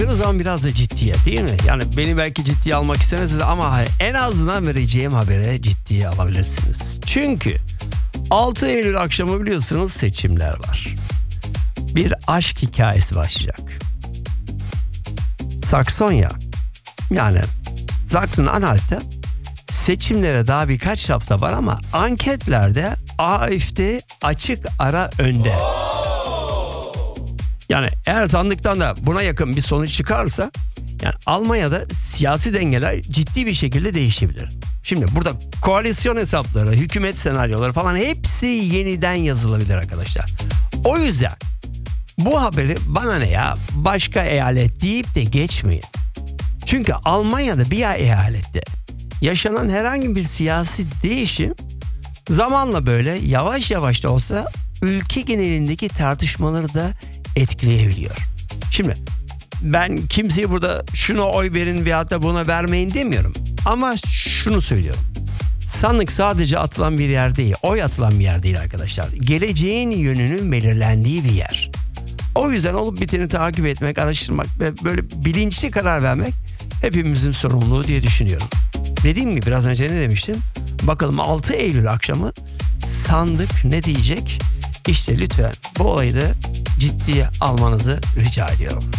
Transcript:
O zaman biraz da ciddiyet, değil mi? Yani beni belki ciddiye almak istemezsiniz ama en azından vereceğim habere ciddiye alabilirsiniz. Çünkü 6 Eylül akşamı biliyorsunuz seçimler var. Bir aşk hikayesi başlayacak. Saksonya, yani Sachsen-Anhalt'ta seçimlere daha birkaç hafta var ama anketlerde AfD açık ara önde. Yani eğer sandıktan da buna yakın bir sonuç çıkarsa, yani Almanya'da siyasi dengeler ciddi bir şekilde değişebilir. Şimdi burada koalisyon hesapları, hükümet senaryoları falan hepsi yeniden yazılabilir arkadaşlar. O yüzden bu haberi bana ne ya başka eyalet deyip de geçmeyin. Çünkü Almanya'da bir eyalette yaşanan herhangi bir siyasi değişim zamanla böyle yavaş yavaş da olsa ülke genelindeki tartışmaları da etkileyebiliyor. Şimdi ben kimseye burada şuna oy verin veyahut da buna vermeyin demiyorum. Ama şunu söylüyorum. Sandık sadece atılan bir yer değil, oy atılan bir yer değil arkadaşlar. Geleceğin yönünün belirlendiği bir yer. O yüzden olup biteni takip etmek, araştırmak ve böyle bilinçli karar vermek hepimizin sorumluluğu diye düşünüyorum. Dediğim gibi biraz önce ne demiştim? Bakalım 6 Eylül akşamı sandık ne diyecek? İşte lütfen bu olayı da ciddiye almanızı rica ediyorum.